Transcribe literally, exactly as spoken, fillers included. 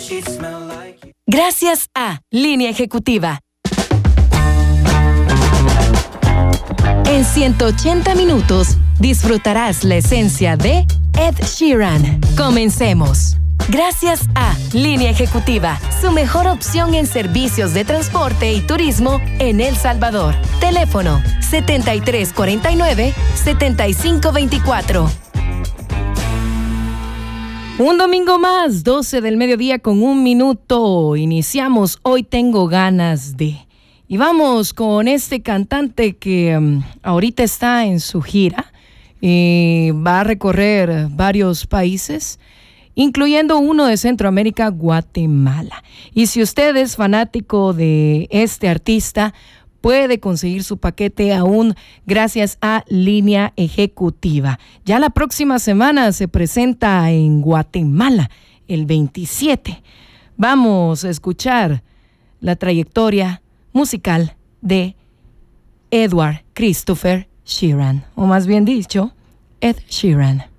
Gracias a Línea Ejecutiva. En ciento ochenta minutos disfrutarás la esencia de Ed Sheeran. Comencemos. Gracias a Línea Ejecutiva, su mejor opción en servicios de transporte y turismo en El Salvador. Teléfono setenta y tres cuarenta y nueve, setenta y cinco veinticuatro. Un domingo más, doce del mediodía con un minuto. Iniciamos Hoy Tengo Ganas de... Y vamos con este cantante que um, ahorita está en su gira. Eh, va a recorrer varios países, incluyendo uno de Centroamérica, Guatemala. Y si usted es fanático de este artista, puede conseguir su paquete aún gracias a Línea Ejecutiva. Ya la próxima semana se presenta en Guatemala, el veintisiete. Vamos a escuchar la trayectoria musical de Edward Christopher Sheeran, o más bien dicho, Ed Sheeran.